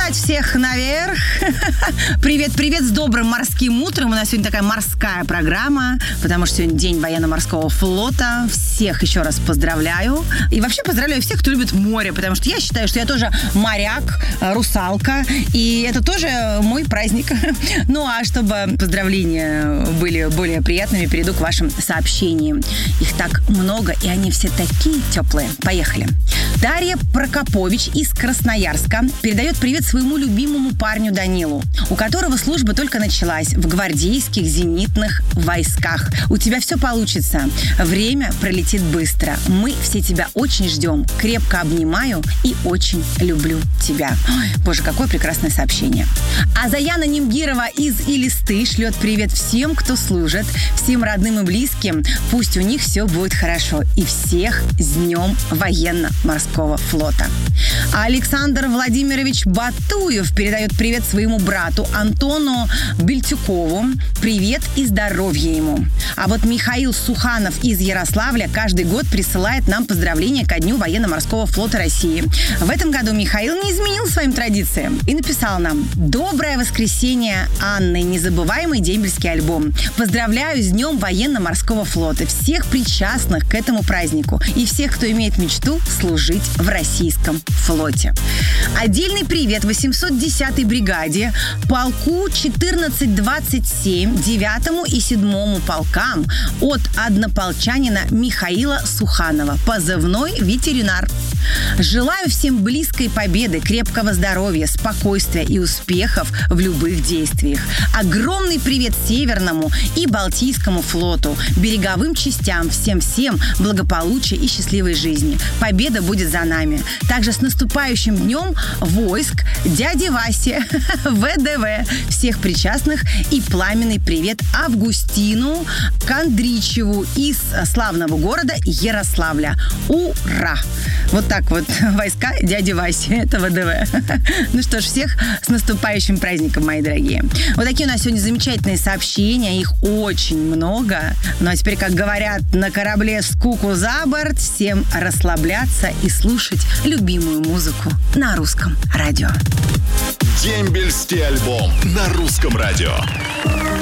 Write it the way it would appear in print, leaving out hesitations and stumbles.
Поднимать всех наверх. Привет с добрым морским утром. У нас сегодня такая морская программа, потому что сегодня день военно-морского флота. Всех еще раз поздравляю. И вообще поздравляю всех, кто любит море, потому что я считаю, что я тоже моряк, русалка, и это тоже мой праздник. Ну, а чтобы поздравления были более приятными, перейду к вашим сообщениям. Их так много, и они все такие теплые. Поехали. Дарья Прокопович из Красноярска передает привет своему любимому парню Данилу, у которого служба только началась в гвардейских зенитных войсках. У тебя все получится. Время пролетит быстро. Мы все тебя очень ждем. Крепко обнимаю и очень люблю тебя. Ой, боже, какое прекрасное сообщение. А Заяна Нимгирова из Элисты шлет привет всем, кто служит, всем родным и близким. Пусть у них все будет хорошо. И всех с Днем военно-морского флота. А Александр Владимирович Батуев передает привет своему брату Антону Бельтюкову. Привет и здоровья ему. А вот Михаил Суханов из Ярославля каждый год присылает нам поздравления ко Дню военно-морского флота России. В этом году Михаил не изменил своим традициям и написал нам: «Доброе воскресенье, Анны, незабываемый дембельский альбом. Поздравляю с Днем военно-морского флота всех причастных к этому празднику и всех, кто имеет мечту служить в российском флоте». Отдельный привет 810-й бригаде, полку 1427, 9-му и 7-му полкам от однополчанина Михаила Суханова, позывной «Ветеринар». Желаю всем близкой победы, крепкого здоровья, спокойствия и успехов в любых действиях. Огромный привет Северному и Балтийскому флоту, береговым частям, всем благополучия и счастливой жизни. Победа будет за нами. Также с наступающим днем войск дяди Васи, ВДВ, всех причастных, и пламенный привет Августину Кондричеву из славного города Ярославля. Ура! Вот так вот войска дяди Васи, это ВДВ. Ну что ж, всех с наступающим праздником, мои дорогие. Вот такие у нас сегодня замечательные сообщения, их очень много. Ну а теперь, как говорят на корабле, скуку за борт, всем расслабляться и слушать любимую музыку на русском радио. Дембельский альбом на русском радио.